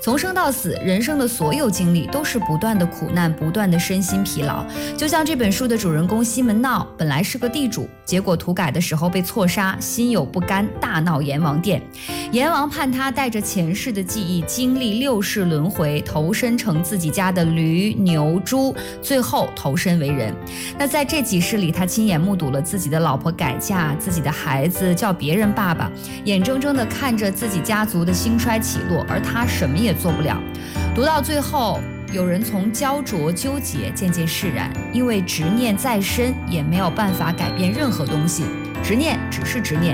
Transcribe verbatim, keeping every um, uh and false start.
从生到死，人生的所有经历都是不断的苦难，不断的身心疲劳。就像这本书的主人公西门闹，本来是个地主，结果土改的时候被错杀，心有不甘，大闹阎王殿。阎王判他带着前世的记忆，经历六世轮回，投身成自己家的驴、牛、猪，最后投身为人。那在这几世里，他亲眼目睹了自己的老婆改嫁，自己的孩子叫别人爸爸，眼睁睁地看着自己家族的兴衰起落，而他什么也做不了。读到最后，有人从焦灼纠结渐渐释然，因为执念再深也没有办法改变任何东西，执念只是执念，